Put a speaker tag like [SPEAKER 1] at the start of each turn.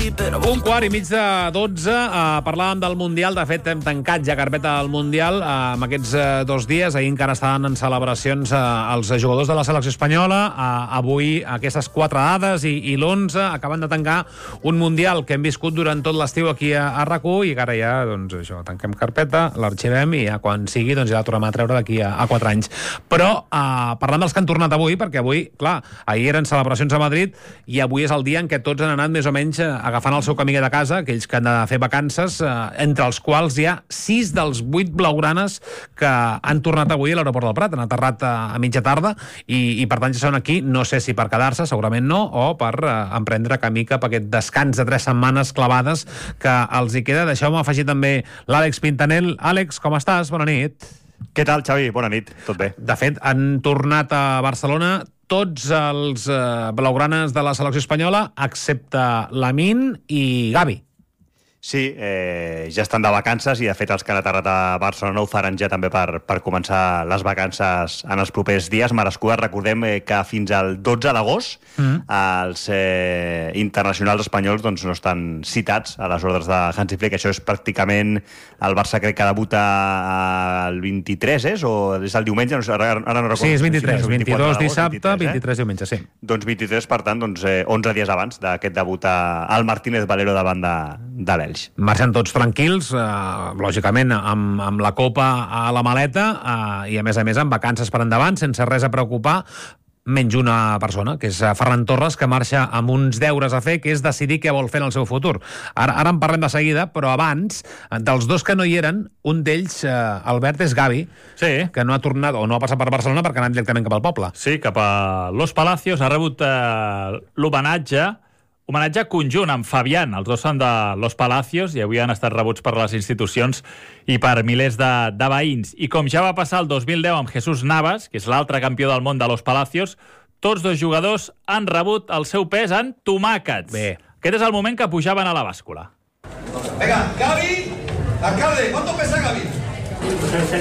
[SPEAKER 1] Un quart i mig de 12, parlàvem del Mundial. De fet, hem tancat ja carpeta del Mundial amb aquests 2 dies. Ahir encara estaven en celebracions els jugadors de la selecció espanyola. Avui aquestes 4 dades i l'11 acaben de tancar un Mundial que hem viscut durant tot l'estiu aquí a RAC1 i que ara ja, doncs això, tanquem carpeta, l'arxivem i ja quan sigui, doncs ja la tornem a treure d'aquí a 4 anys. Però parlant dels que han tornat avui, perquè avui, clar, ahir eren celebracions a Madrid i avui és el dia en què tots han anat més o menys agafant el seu camí de casa, aquells que han de fer vacances, entre els quals hi ha 6 dels 8 blaugranes que han tornat avui a l'aeroport del Prat, han aterrat a mitja tarda i per tant ja són aquí, no sé si per quedar-se, segurament no, o per emprendre camí cap a aquest descans de 3 setmanes clavades que els hi queda. Deixeu-me afegir també l'Àlex Pintanel. Àlex, com estàs? Bona nit.
[SPEAKER 2] Què tal, Xavi? Bona nit, tot bé.
[SPEAKER 1] De fet, han tornat a Barcelona tots els blaugranes de la selecció espanyola, excepte Lamine i Gavi.
[SPEAKER 2] Sí, ja estan de vacances i, de fet, els que han aterrat a Barcelona ho faran ja també per començar les vacances en els propers dies merescudes. Recordem que fins al 12 d'agost els internacionals espanyols doncs, no estan citats a les ordres de Hansi Flick. Això és pràcticament el Barça, crec que debuta el 23, o és el diumenge? No sé, ara no recordo.
[SPEAKER 1] Sí, és 23, 22 dissabte, 23 diumenge, sí.
[SPEAKER 2] Doncs 23, per tant, 11 dies abans d'aquest debut al Martínez Valero davant de l'Elx.
[SPEAKER 1] Marxen tots tranquils, lògicament amb la copa a la maleta i a més amb vacances per endavant, sense res a preocupar, menys una persona, que és Ferran Torres, que marxa amb uns deures a fer, que és decidir què vol fer en el seu futur. Ara en parlem de seguida, però abans, dels 2 que no hi eren, un d'ells, Albert, és Gavi,
[SPEAKER 3] sí,
[SPEAKER 1] que no ha tornat o no ha passat per Barcelona perquè ha anat directament cap al poble.
[SPEAKER 3] Sí, cap a Los Palacios, ha rebut l'homenatge conjunt amb Fabián. Els 2 són de Los Palacios i avui han estat rebuts per les institucions i per milers de veïns. I com ja va passar el 2010 amb Jesús Navas, que és l'altre campió del món de Los Palacios, tots 2 jugadors han rebut el seu pes en tomàquets.
[SPEAKER 1] Bé.
[SPEAKER 3] Aquest és el moment que pujaven a la bàscula.
[SPEAKER 4] Venga, Gavi, alcalde, ¿cuánto pesa Gavi?